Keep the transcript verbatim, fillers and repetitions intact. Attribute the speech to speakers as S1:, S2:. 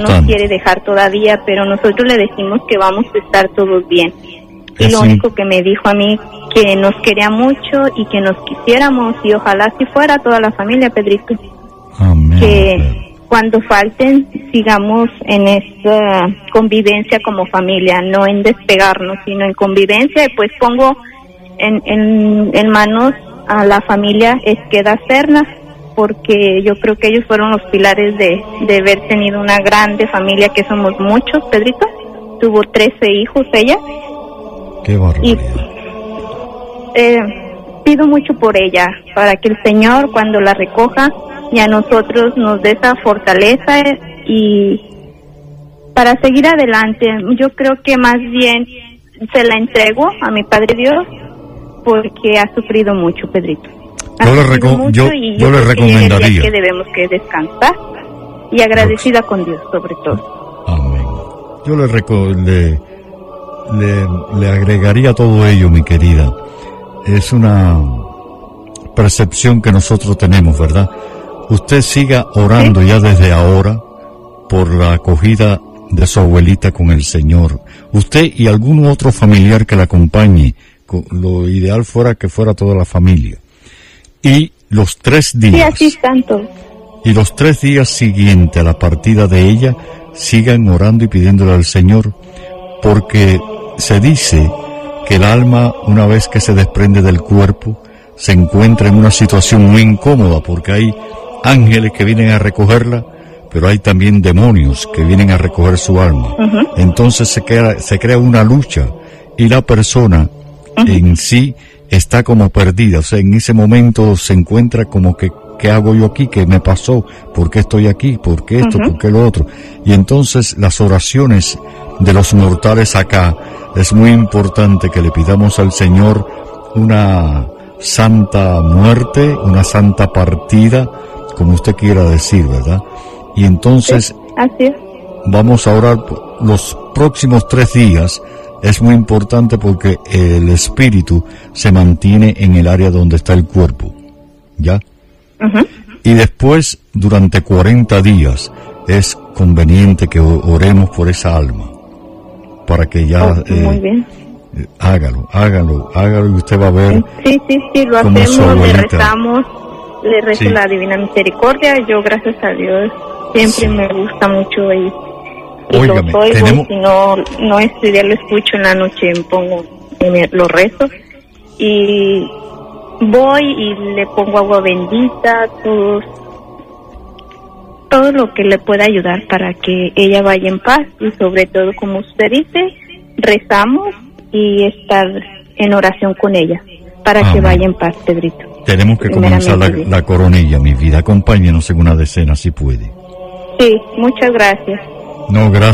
S1: nos quiere dejar todavía, pero nosotros le decimos que vamos a estar todos bien. Y
S2: Es
S1: lo
S2: un-
S1: único que me dijo a mí, que nos quería mucho y que nos quisiéramos, y ojalá así fuera toda la familia, Pedrito.
S2: Amén.
S1: Que cuando falten sigamos en esta convivencia como familia, no en despegarnos, sino en convivencia. Y pues pongo en, en, en manos a la familia Esqueda Serna, porque yo creo que ellos fueron los pilares de, de haber tenido una grande familia, que somos muchos. Pedrito tuvo trece hijos ella,
S2: Qué
S1: y
S2: barbaridad.
S1: eh, pido mucho por ella, para que el Señor cuando la recoja y a nosotros nos dé esa fortaleza, eh, y para seguir adelante. Yo creo que más bien se la entrego a mi Padre Dios, porque ha sufrido mucho, Pedrito. Ha
S2: Yo le
S1: sufrido
S2: reco-
S1: mucho,
S2: yo-
S1: y
S2: yo le
S1: creo que llega el día
S2: recomendaría.
S1: que debemos que descansar, y agradecida con Dios sobre todo.
S2: Amén. Yo le, reco- le, le, le agregaría todo ello, mi querida. Es una percepción que nosotros tenemos, ¿verdad? Usted siga orando ya desde ahora por la acogida de su abuelita con el Señor. Usted y algún otro familiar que la acompañe. Co- Lo ideal fuera que fuera toda la familia. Y los tres
S1: Sí,
S2: días.
S1: así están todos.
S2: Y los tres días siguientes a la partida de ella, sigan orando y pidiéndole al Señor, porque se dice que el alma, una vez que se desprende del cuerpo, se encuentra en una situación muy incómoda, porque hay ángeles que vienen a recogerla, pero hay también demonios que vienen a recoger su alma.
S1: Ujú.
S2: Entonces se crea, se crea una lucha, y la persona en sí está como perdida. O sea, en ese momento se encuentra como que, ¿qué hago yo aquí? ¿Qué me pasó? ¿Por qué estoy aquí? ¿Por qué esto?
S1: Ujú.
S2: ¿Por qué lo otro? Y entonces las oraciones de los mortales acá, es muy importante que le pidamos al Señor una santa muerte, una santa partida, como usted quiera decir, ¿verdad? Y entonces
S1: Así es.
S2: vamos a orar por los próximos tres días. Es muy importante porque el espíritu se mantiene en el área donde está el cuerpo, ¿ya?
S1: Ujú.
S2: Y después, durante cuarenta días, es conveniente que o- oremos por esa alma, para que ya
S1: Oh, muy
S2: eh,
S1: bien.
S2: eh, hágalo, hágalo, hágalo, y usted va a ver.
S1: Sí, sí, sí, lo
S2: como su
S1: hacemos, le
S2: abuelita.
S1: rezamos, le rezo
S2: Sí.
S1: la Divina Misericordia. Yo, gracias a Dios, siempre
S2: Sí.
S1: me gusta mucho, y, y
S2: Óigame,
S1: los oigo.
S2: tenemos-
S1: Si no, no estudiar, lo escucho en la noche, me pongo, me, lo rezo, y voy y le pongo agua bendita, todo, todo lo que le pueda ayudar para que ella vaya en paz, y sobre todo, como usted dice, rezamos y estar en oración con ella para que
S2: Amén.
S1: vaya en paz, Pedrito.
S2: Tenemos que comenzar la,
S1: Primeramente,
S2: la coronilla, mi vida. Acompáñenos en una decena, si puede.
S1: Sí, muchas gracias.
S2: No, gracias.